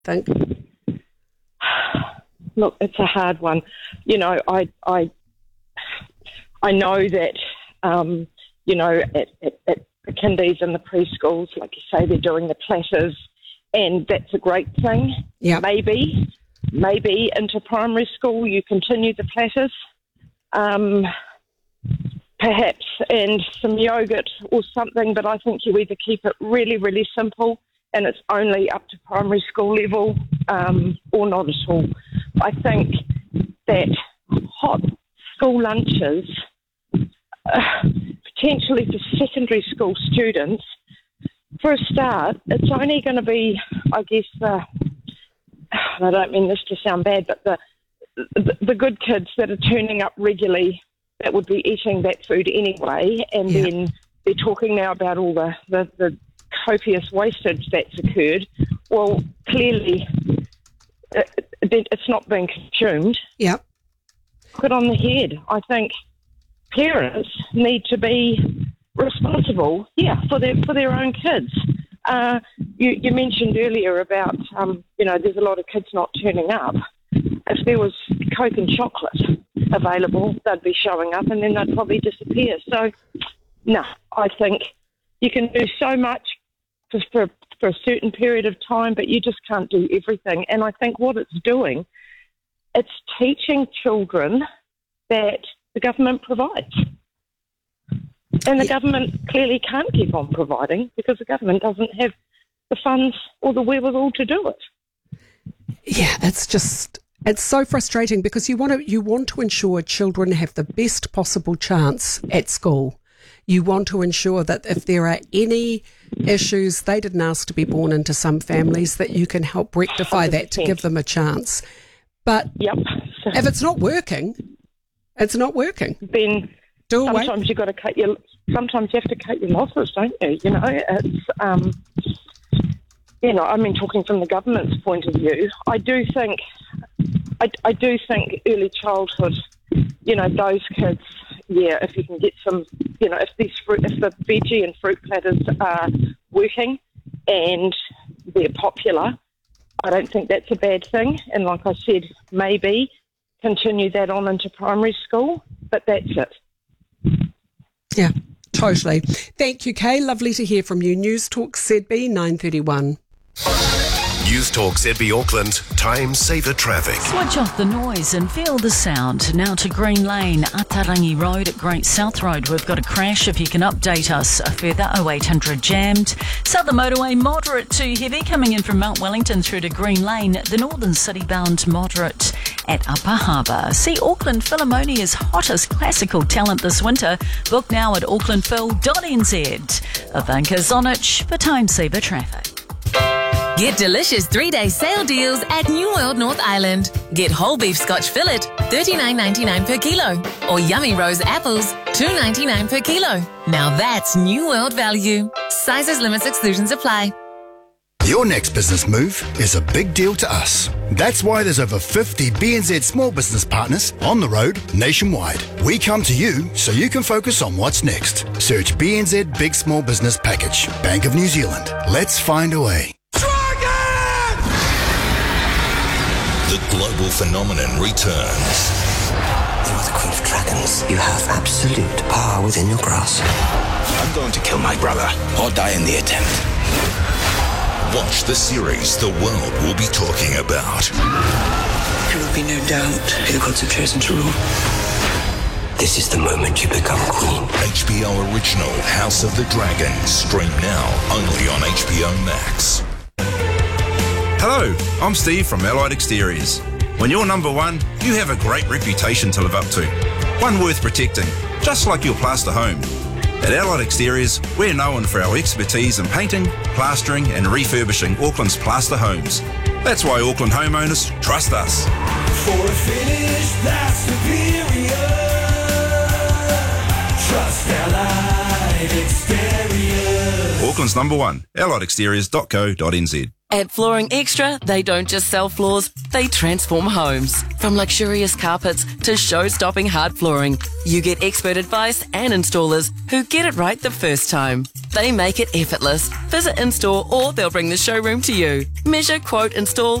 think? Look, it's a hard one. You know, I know that, you know, at the kindies and the preschools, like you say, they're doing the platters, and that's a great thing. Yeah. Maybe into primary school you continue the platters, perhaps, and some yogurt or something, but I think you either keep it really, really simple and it's only up to primary school level, or not at all. I think that hot school lunches, potentially for secondary school students, for a start, it's only going to be, I guess, I don't mean this to sound bad, but the good kids that are turning up regularly that would be eating that food anyway, and then they're talking now about all the copious wastage that's occurred. Well, clearly it's not being consumed. Yeah. Put on the head. I think parents need to be responsible, for their own kids. You mentioned earlier about, you know, there's a lot of kids not turning up. If there was Coke and chocolate available, they'd be showing up and then they'd probably disappear. So, no, I think you can do so much for a certain period of time, but you just can't do everything. And I think what it's doing, it's teaching children that the government provides. And the government clearly can't keep on providing because the government doesn't have the funds or the wherewithal to do it. Yeah, it's so frustrating because you want to ensure children have the best possible chance at school. You want to ensure that if there are any issues, they didn't ask to be born into some families, that you can help rectify 100%. That to give them a chance. But if it's not working, it's not working. Then sometimes you've got to sometimes you have to cut your losses, don't you? You know, it's, you know, I mean, talking from the government's point of view, I do think early childhood, you know, those kids, if you can get some, you know, if the veggie and fruit platters are working and they're popular, I don't think that's a bad thing. And like I said, maybe continue that on into primary school, but that's it. Yeah, totally. Thank you, Kay. Lovely to hear from you. News Talk ZB 9:31. News Talk ZB Auckland, time saver traffic. Switch off the noise and feel the sound. Now to Green Lane, Atarangi Road at Great South Road. We've got a crash. If you can update us, a further 0800 jammed. Southern Motorway, moderate to heavy coming in from Mount Wellington through to Green Lane. The Northern City bound, moderate at Upper Harbour. See Auckland Philharmonia's hottest classical talent this winter. Book now at aucklandphil.nz. Ivanka Zonich for time saver traffic. Get delicious 3-day sale deals at New World North Island. Get whole beef Scotch fillet, $39.99 per kilo. Or yummy rose apples, $2.99 per kilo. Now that's New World value. Sizes, limits, exclusions apply. Your next business move is a big deal to us. That's why there's over 50 BNZ small business partners on the road nationwide. We come to you so you can focus on what's next. Search BNZ Big Small Business Package. Bank of New Zealand. Let's find a way. The global phenomenon returns. You are the Queen of Dragons. You have absolute power within your grasp. I'm going to kill my brother or die in the attempt. Watch the series the world will be talking about. There will be no doubt who the gods have chosen to rule. This is the moment you become queen. HBO original House of the Dragon. Stream now only on HBO Max. Hello, I'm Steve from Allied Exteriors. When you're number one, you have a great reputation to live up to. One worth protecting, just like your plaster home. At Allied Exteriors, we're known for our expertise in painting, plastering and refurbishing Auckland's plaster homes. That's why Auckland homeowners trust us. For a finish that's superior, trust Allied Exteriors. Auckland's number one, alliedexteriors.co.nz. At Flooring Extra, they don't just sell floors, they transform homes. From luxurious carpets to show-stopping hard flooring, you get expert advice and installers who get it right the first time. They make it effortless. Visit in-store or they'll bring the showroom to you. Measure, quote, install